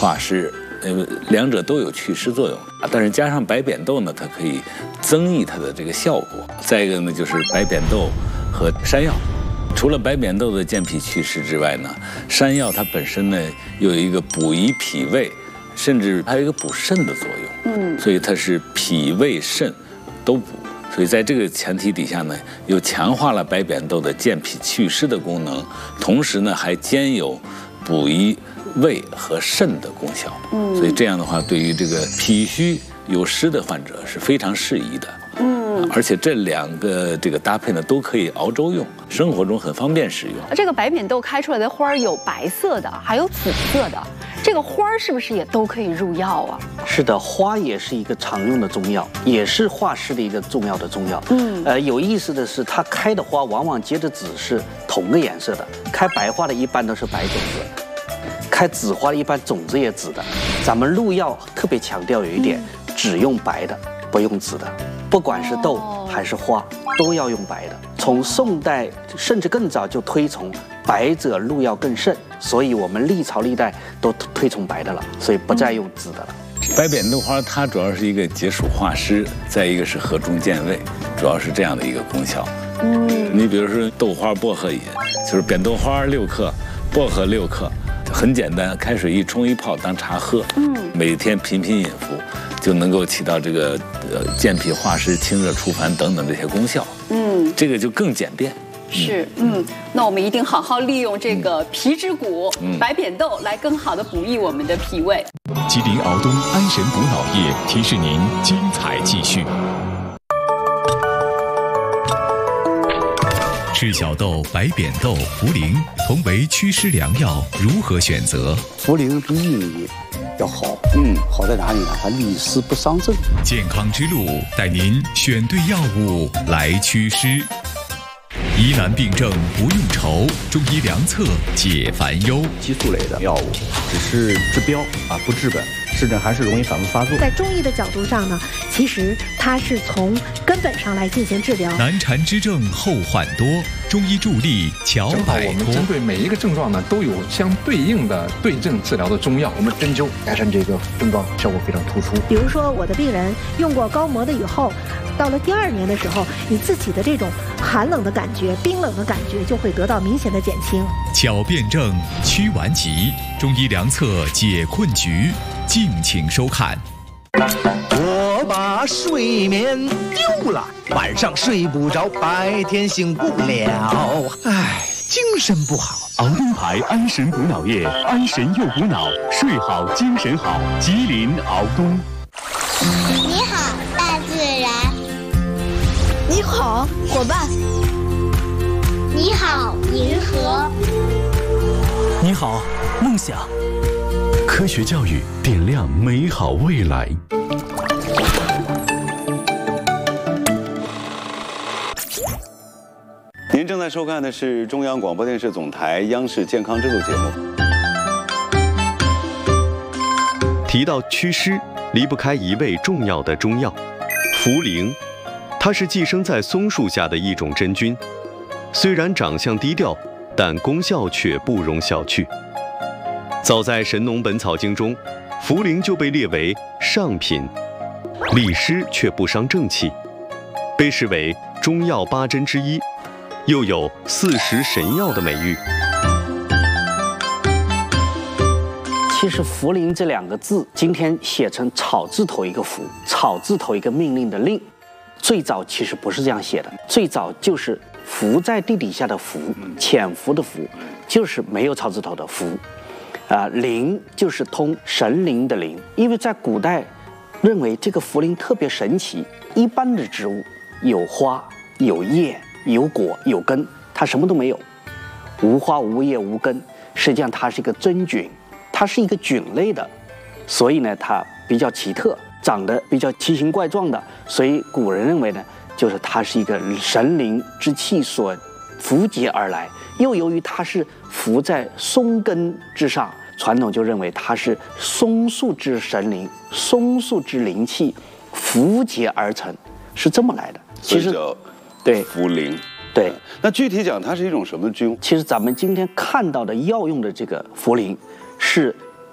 化湿，两者都有祛湿作用。但是加上白扁豆呢，它可以增益它的这个效果。再一个呢，就是白扁豆和山药。除了白扁豆的健脾祛湿之外呢，山药它本身呢又有一个补益脾胃，甚至还有一个补肾的作用。所以它是脾胃肾都补。所以在这个前提底下呢，又强化了白扁豆的健脾祛湿的功能，同时呢还兼有补益胃和肾的功效。所以这样的话，对于这个脾虚有湿的患者是非常适宜的。而且这两个这个搭配呢，都可以熬粥用，生活中很方便使用。 这个白扁豆开出来的花儿有白色的，还有紫色的，这个花儿是不是也都可以入药啊？ 是的，花也是一个常用的中药，也是化湿的一个重要的中药。有意思的是，它开的花往往结的籽是同个颜色的，开白花的一般都是白种子，开紫花的一般种子也紫的。咱们入药特别强调有一点，只用白的，不用紫的。不管是豆还是花，都要用白的。从宋代甚至更早就推崇白者入药更甚，所以我们历朝历代都推崇白的了，所以不再用紫的了。 白扁豆花它主要是一个解暑化湿，再一个是和中健胃，主要是这样的一个功效。你比如说豆花薄荷饮，就是扁豆花6克，薄荷6克，很简单，开水一冲一泡当茶喝。每天频频饮服，就能够起到这个健脾化湿、清热除烦等等这些功效。这个就更简便。 是，那我们一定好好利用这个皮质谷、白扁豆来更好的补益我们的脾胃。 吉林敖东安神补脑液提示您精彩继续。赤小豆、白扁豆、茯苓同为祛湿良药，如何选择？ 茯苓比薏米要好，好在哪里呢？它利湿不伤正。 健康之路带您选对药物来祛湿。疑难病症不用愁，中医良策解烦忧。 激素类的药物只是治标不治本，湿疹还是容易反复发作。 在中医的角度上呢，其实它是从根本上来进行治疗。 难缠之症后患多，中医助力乔摆脱。 我们针对每一个症状呢，都有相对应的对症治疗的中药，我们针灸改善这个症状效果非常突出。 比如说我的病人用过高膜的以后，到了第2年的时候，你自己的这种寒冷的感觉、冰冷的感觉就会得到明显的减轻。 巧辩证，驱顽疾，中医良策解困局，敬请收看。 我把睡眠丢了，晚上睡不着，白天醒不了，精神不好。 敖东牌安神补脑液，安神又补脑，睡好精神好。吉林敖东。 你好，大自然。 你好，伙伴。 你好，银河。 你好，梦想。科学教育点亮美好未来。 您正在收看的是中央广播电视总台央视健康之路节目。 提到祛湿，离不开一味重要的中药茯苓，它是寄生在松树下的一种真菌，虽然长相低调，但功效却不容小觑。早在《神农本草经》中，茯苓就被列为上品，利湿却不伤正气，被视为中药8珍之一，又有40神药的美誉。 其实茯苓这2个字，今天写成草字头一个茯，草字头一个命令的令。最早其实不是这样写的，最早就是伏在地底下的伏，潜伏的伏，就是没有草字头的伏。灵就是通神灵的灵，因为在古代认为这个茯苓特别神奇，一般的植物有花有叶有果有根，它什么都没有，无花无叶无根，实际上它是一个真菌，它是一个菌类的，所以呢它比较奇特，长得比较奇形怪状的，所以古人认为呢，就是它是一个神灵之气所伏结而来，又由于它是伏在松根之上，传统就认为它是松树之神灵，松树之灵气伏结而成，是这么来的。 其实对茯苓。 对， 那具体讲它是一种什么菌？ 其实咱们今天看到的药用的这个茯苓，是